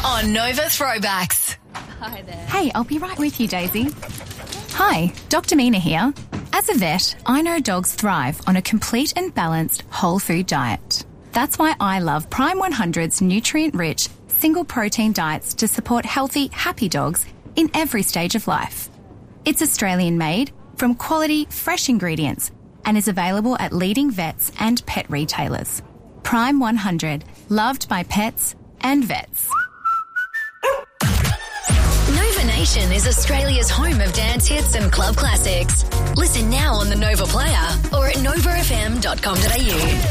on Nova Throwbacks. Hi there. Hey, I'll be right with you, Daisy. Hi, Dr. Mina here. As a vet, I know dogs thrive on a complete and balanced whole food diet. That's why I love Prime 100's nutrient-rich, single-protein diets to support healthy, happy dogs in every stage of life. It's Australian-made, from quality, fresh ingredients, and is available at leading vets and pet retailers. Prime 100, loved by pets and vets. Nova Nation is Australia's home of dance hits and club classics. Listen now on the Nova Player or at novafm.com.au.